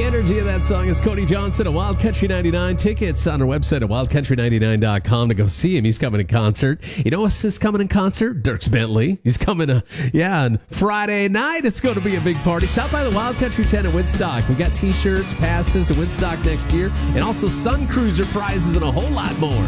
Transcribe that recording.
energy of that song is Cody Johnson at Wild Country 99. Tickets on our website at wildcountry99.com to go see him. He's coming in concert. You know who's coming in concert? Dierks Bentley. He's coming, on Friday night. It's going to be a big party. Stop by the Wild Country Tent at Woodstock. We got T-shirts, passes to Woodstock next year, and also Sun Cruiser prizes and a whole lot more.